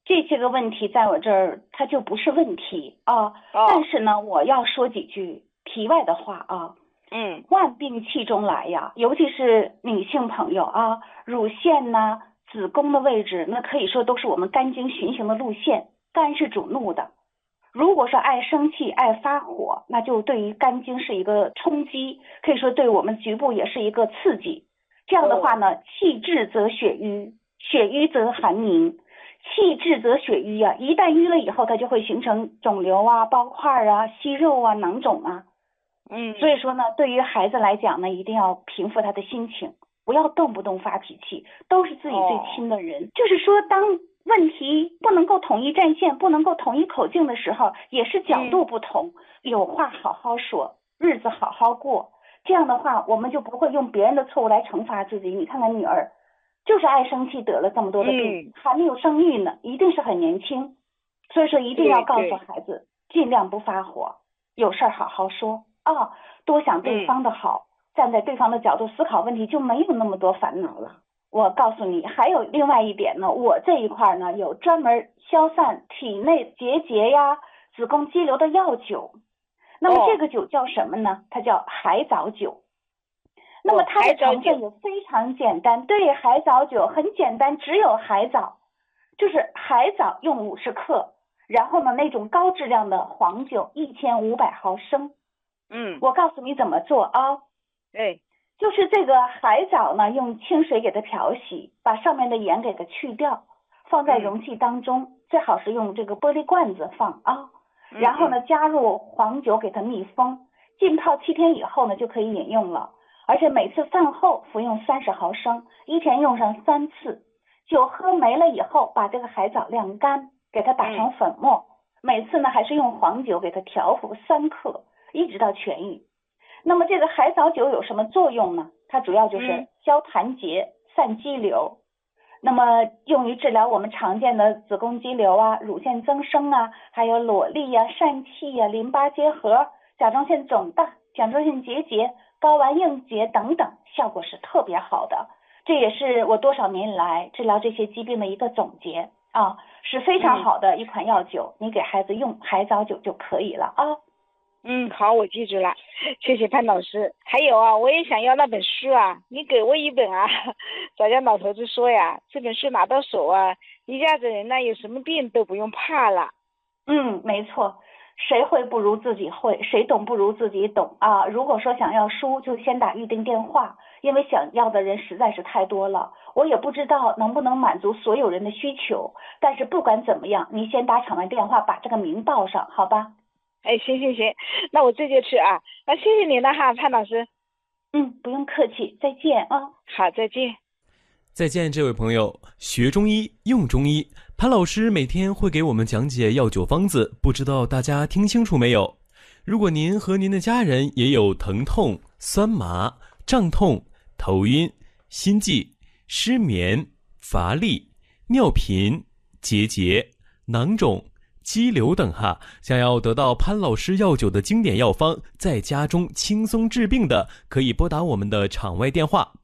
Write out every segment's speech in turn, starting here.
这些个问题在我这儿它就不是问题啊。但是呢，我要说几句题外的话啊。万病气中来呀，尤其是女性朋友啊，乳腺呐、子宫的位置，那可以说都是我们肝经循行的路线。肝是主怒的，如果说爱生气、爱发火，那就对于肝经是一个冲击，可以说对我们局部也是一个刺激。这样的话呢，气滞则血瘀，血瘀则寒凝。气滞则血瘀啊，一旦瘀了以后，它就会形成肿瘤啊、包块啊、息肉啊、囊肿啊。所以说呢，对于孩子来讲呢，一定要平复他的心情，不要动不动发脾气，都是自己最亲的人。就是说，当问题不能够统一战线，不能够统一口径的时候，也是角度不同，有话好好说，日子好好过。这样的话，我们就不会用别人的错误来惩罚自己。你看看女儿，就是爱生气，得了这么多的病，还没有生育呢，一定是很年轻。所以说，一定要告诉孩子，尽量不发火，有事儿好好说。多想对方的好，站在对方的角度思考问题，就没有那么多烦恼了。我告诉你，还有另外一点呢，我这一块呢有专门消散体内结节呀、子宫肌瘤的药酒。那么这个酒叫什么呢？它叫海藻酒。那么它的成分也非常简单，对，海藻酒很简单，只有海藻，就是海藻用50克，然后呢那种高质量的黄酒1500毫升。我告诉你怎么做啊？就是这个海藻呢，用清水给它漂洗，把上面的盐给它去掉，放在容器当中，最好是用这个玻璃罐子放啊。然后呢，加入黄酒给它密封，浸泡7天以后呢，就可以饮用了。而且每次饭后服用30毫升，一天用上3次。酒喝没了以后，把这个海藻晾干，给它打成粉末。每次呢，还是用黄酒给它调服3克。一直到痊愈。那么这个海藻酒有什么作用呢？它主要就是消痰结、散肌瘤，那么用于治疗我们常见的子宫肌瘤啊、乳腺增生啊，还有裸粒啊、疝气啊、淋巴结核、甲状腺肿大、甲状腺结节、睾丸硬结等等，效果是特别好的。这也是我多少年来治疗这些疾病的一个总结啊，是非常好的一款药酒。你给孩子用海藻酒就可以了啊。 好，我记住了，谢谢潘老师。还有啊，我也想要那本书啊，你给我一本啊。早家老头子说呀，这本书拿到手啊，一家子人呢有什么病都不用怕了。 没错，谁会不如自己会，谁懂不如自己懂啊。如果说想要书，就先打预定电话，因为想要的人实在是太多了，我也不知道能不能满足所有人的需求。但是不管怎么样，你先打场外电话，把这个名报上，好吧？ 行，那我这就去啊。那谢谢你了哈，潘老师。 不用客气，再见啊。 好，再见。 再见，这位朋友。学中医，用中医，潘老师每天会给我们讲解药酒方子，不知道大家听清楚没有？如果您和您的家人也有疼痛、酸麻、胀痛、头晕、心悸、失眠、乏力、尿频、结节、囊肿、肌瘤等想要得到潘老师药酒的经典药方，在家中轻松治病的，可以拨打我们的场外电话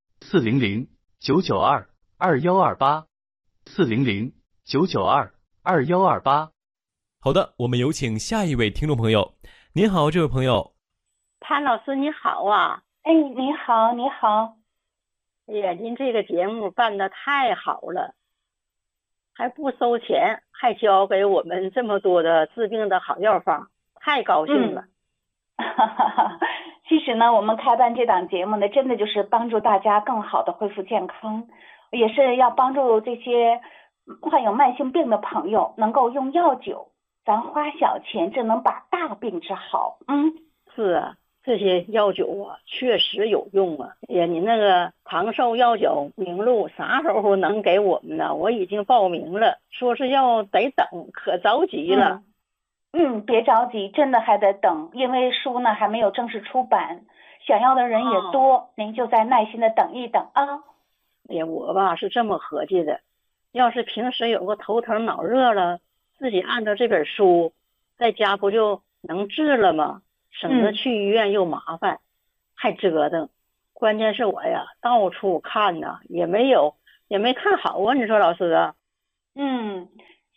400-992-2128，400-992-2128。好的，我们有请下一位听众朋友。您好，这位朋友。 潘老师你好啊。 你好，你好。 哎呀，您这个节目办得太好了，还不收钱，还教给我们这么多的治病的好药方，太高兴了。 其实呢，我们开办这档节目呢，真的就是帮助大家更好的恢复健康，也是要帮助这些患有慢性病的朋友能够用药酒，咱花小钱就能把大病治好。 是啊，这些药酒啊确实有用啊。你那个长寿药酒名录啥时候能给我们呢？我已经报名了，说是要得等，可着急了。 别着急，真的还得等，因为书呢还没有正式出版，想要的人也多，您就再耐心的等一等啊。 我吧是这么合计的，要是平时有个头疼脑热了，自己按照这本书在家不就能治了吗？省得去医院又麻烦，还折腾。关键是我呀到处看呐，也没看好啊，你说老师啊？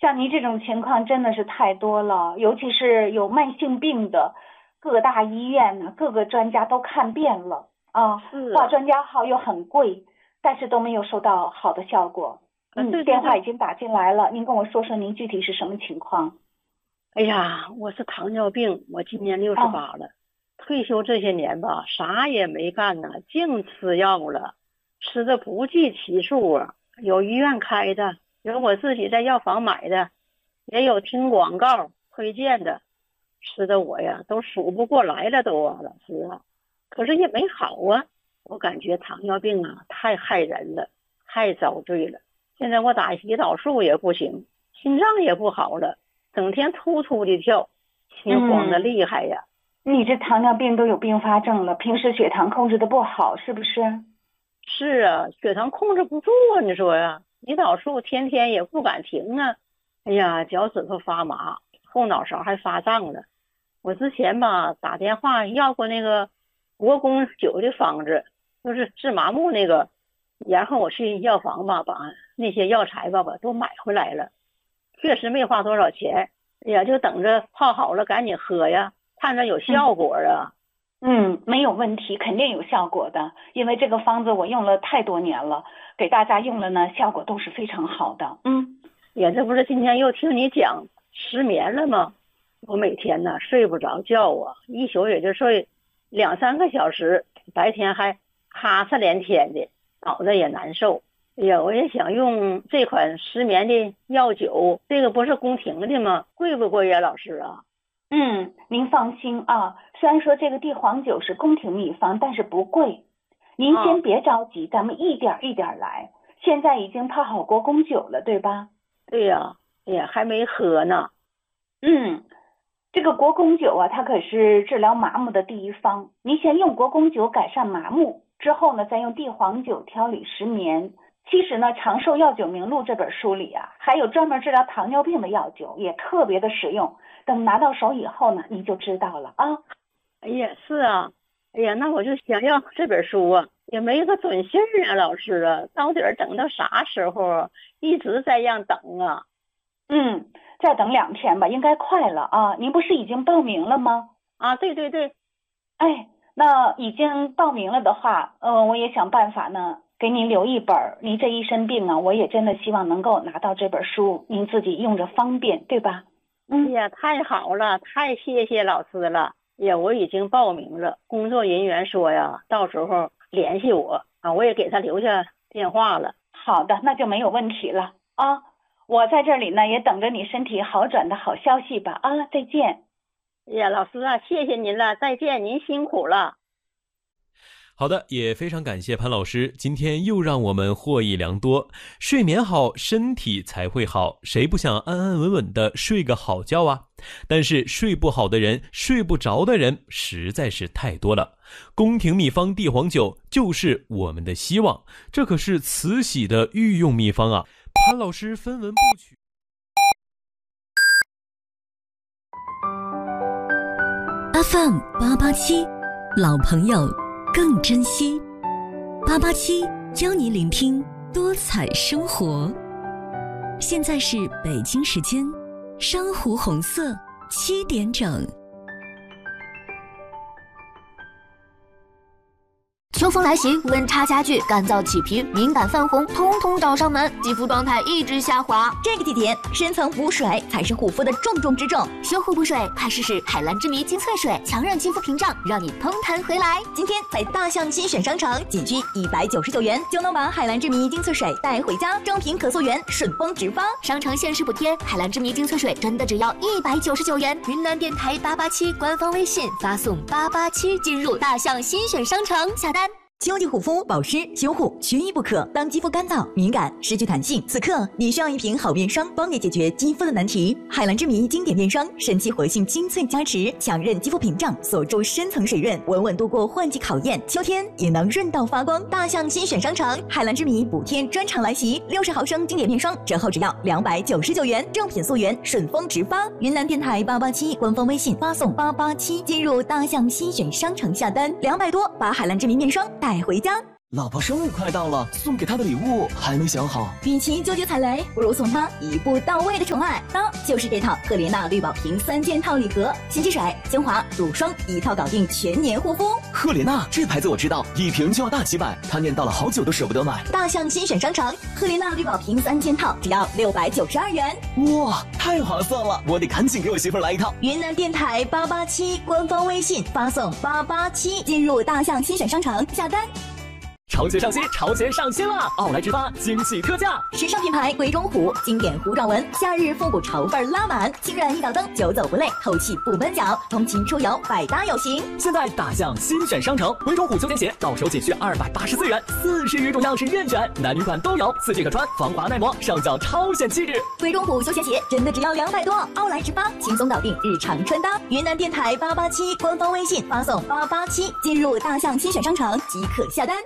像您这种情况真的是太多了，尤其是有慢性病的，各大医院呢，各个专家都看遍了啊，化专家号又很贵，但是都没有收到好的效果。电话已经打进来了，您跟我说说您具体是什么情况？ 哎呀，我是糖尿病，我今年68了，退休这些年吧，啥也没干呢，净吃药了，吃的不计其数啊，有医院开的，有我自己在药房买的，也有听广告推荐的，吃的我呀都数不过来了都啊，老师啊，可是也没好啊，我感觉糖尿病啊太害人了，太遭罪了。现在我打胰岛素也不行，心脏也不好了，整天突突的跳，心慌的厉害呀。 你这糖尿病都有并发症了，平时血糖控制的不好是不是？ 是啊，血糖控制不住啊，你说呀，胰岛素天天也不敢停啊。哎呀，脚趾头发麻，后脑勺还发胀了。我之前吧打电话要过那个国宫9的方子，就是治麻木那个，然后我去药房吧把那些药材吧都买回来了，确实没花多少钱，哎呀，就等着泡好了赶紧喝呀，看着有效果啊。 没有问题，肯定有效果的，因为这个方子我用了太多年了，给大家用了呢，效果都是非常好的。 也这不是今天又听你讲失眠了吗？我每天呢睡不着觉啊，一宿也就睡2-3个小时，白天还哈嚓连天的，脑子也难受。哎呀，我也想用这款失眠的药酒，这个不是宫廷的吗？贵不贵呀，老师啊？ 您放心啊，虽然说这个地黄酒是宫廷秘方，但是不贵。您先别着急，咱们一点一点来。现在已经泡好国宫酒了，对吧？ 对呀，哎呀，还没喝呢。 这个国宫酒啊，它可是治疗麻木的第一方。您先用国宫酒改善麻木，之后呢，再用地黄酒调理失眠。其实呢，《长寿药酒名录》这本书里啊，还有专门治疗糖尿病的药酒，也特别的实用。等拿到手以后呢，你就知道了啊。 哎呀，是啊，哎呀，那我就想要这本书啊，也没个准信啊，老师啊，到底等到啥时候啊？一直在让等啊。 再等2天吧，应该快了啊。您不是已经报名了吗？ 啊，对对对。 哎，那已经报名了的话，我也想办法呢，给您留一本。您这一身病啊，我也真的希望能够拿到这本书，您自己用着方便，对吧？ 哎呀，太好了，太谢谢老师了。哎呀，我已经报名了，工作人员说呀，到时候联系我啊，我也给他留下电话了。 好的，那就没有问题了啊。我在这里呢，也等着你身体好转的好消息吧啊！再见。 哎呀，老师啊，谢谢您了，再见，您辛苦了。 好的，也非常感谢潘老师，今天又让我们获益良多。睡眠好，身体才会好，谁不想安安稳稳的睡个好觉啊？但是睡不好的人，睡不着的人实在是太多了。宫廷秘方地黄酒就是我们的希望，这可是慈禧的御用秘方啊！潘老师分文不取。 FM 887，老朋友更珍惜。887教你聆听多彩生活。现在是北京时间珊瑚红色7点整。 秋风来袭，温差加剧，干燥起皮，敏感泛红，通通找上门，肌肤状态一直下滑。 这个季节，深层补水才是护肤的重中之重。 修护补水，快试试海蓝之谜精粹水，强韧肌肤屏障，让你通弹回来。 今天在大象新选商城，仅需199元就能把海蓝之谜精粹水带回家，正品可溯源，顺丰直发。 商城限时补贴，海蓝之谜精粹水真的只要199元。云南电台887官方微信发送887进入大象新选商城下单。 秋季护肤保湿修护缺一不可。当肌肤干燥、敏感、失去弹性，此刻你需要一瓶好面霜，帮你解决肌肤的难题。海蓝之谜经典面霜，神奇活性精粹加持，强韧肌肤屏障，锁住深层水润，稳稳度过换季考验。秋天也能润到发光。大象新选商城，海蓝之谜补贴专场来袭，60毫升经典面霜折后只要299元，正品溯源，顺丰直发。云南电台887官方微信发送887进入大象新选商城下单，200多把海蓝之谜面霜带回家。 老婆生日快到了，送给她的礼物还没想好。 与其纠结踩雷，不如送她一步到位的宠爱。当就是这套赫莲娜绿宝瓶3件套礼盒，洗洁水、精华、乳霜一套搞定全年护肤。 赫莲娜这牌子我知道，一瓶就要大几百，她念叨了好久都舍不得买。 大象新选商城，赫莲娜绿宝瓶3件套只要692元。 哇，太划算了，我得赶紧给我媳妇来一套。 云南电台887官方微信发送887进入大象新选商城下单。 潮鞋上新，潮鞋上新了！奥莱直发惊喜特价， 时尚品牌贵中虎经典糊状纹，夏日复古潮范拉满，轻软一脚蹬，久走不累，透气不闷脚，通勤出游百搭有型。 现在大象新选商城，贵中虎休闲鞋到手仅需284元，40余种样式任选，男女款都有，4季可穿，防滑耐磨，上脚超显气质。 贵中虎休闲鞋真的只要200多，奥莱直发轻松搞定日常穿搭。云南电台887官方微信发送887进入大象新选商城即可下单。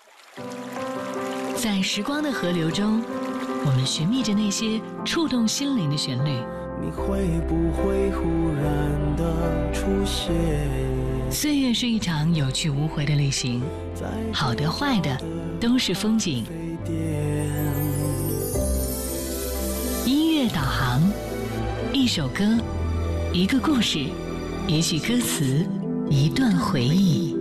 在时光的河流中，我们寻觅着那些触动心灵的旋律。 你会不会忽然的出现？ 岁月是一场有去无回的旅行，好的坏的都是风景。音乐导航，一首歌，一个故事，也许歌词，一段回忆。